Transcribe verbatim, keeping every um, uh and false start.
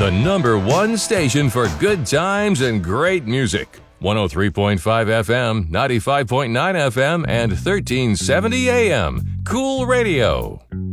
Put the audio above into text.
The number one station for good times and great music. one oh three point five F M, ninety-five point nine F M, and thirteen seventy A M. Cool Radio.